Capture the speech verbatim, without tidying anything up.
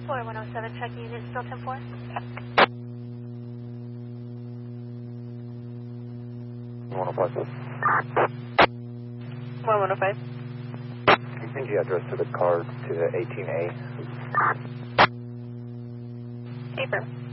four one oh seven, checking unit, still ten four. one oh five. one one oh five. Can you change the address to the card to the eighteen A? Paper.